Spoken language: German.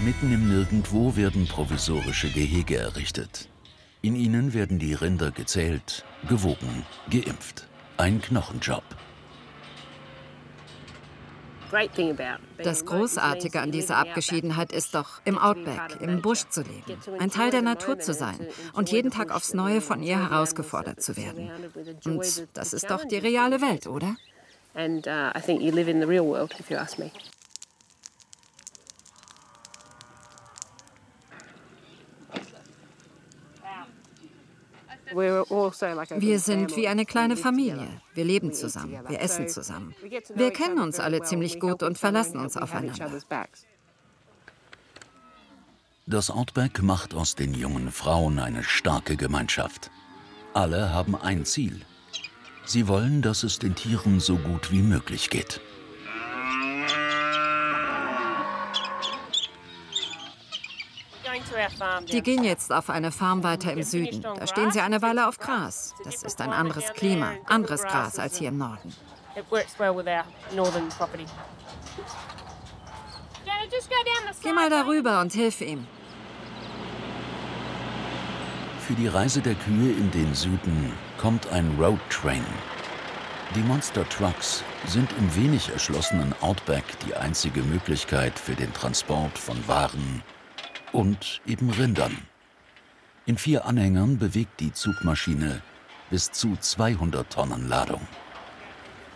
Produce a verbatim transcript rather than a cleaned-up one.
Mitten im Nirgendwo werden provisorische Gehege errichtet. In ihnen werden die Rinder gezählt, gewogen, geimpft. Ein Knochenjob. Das Großartige an dieser Abgeschiedenheit ist doch, im Outback, im Busch zu leben, ein Teil der Natur zu sein und jeden Tag aufs Neue von ihr herausgefordert zu werden. Und das ist doch die reale Welt, oder? Wir sind wie eine kleine Familie. Wir leben zusammen, wir essen zusammen. Wir kennen uns alle ziemlich gut und verlassen uns aufeinander. Das Outback macht aus den jungen Frauen eine starke Gemeinschaft. Alle haben ein Ziel. Sie wollen, dass es den Tieren so gut wie möglich geht. Die gehen jetzt auf eine Farm weiter im Süden. Da stehen sie eine Weile auf Gras. Das ist ein anderes Klima, anderes Gras als hier im Norden. Geh mal darüber und hilf ihm. Für die Reise der Kühe in den Süden kommt ein Roadtrain. Die Monster Trucks sind im wenig erschlossenen Outback die einzige Möglichkeit für den Transport von Waren und eben Rindern. In vier Anhängern bewegt die Zugmaschine bis zu zweihundert Tonnen Ladung.